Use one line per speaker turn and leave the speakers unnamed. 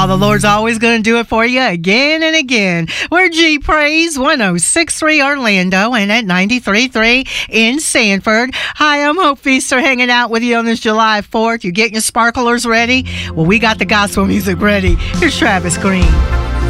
Oh, the Lord's always going to do it for you again and again. We're G Praise 106.3 Orlando and at 93.3 in Sanford. Hi, I'm Hope Feaster hanging out with you on this July 4th. You getting your sparklers ready? Well, we got the gospel music ready. Here's Travis Green.